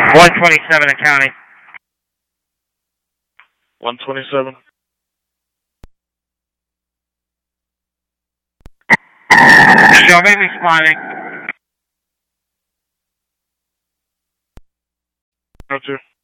127 in county. 127. Show me responding. Roger.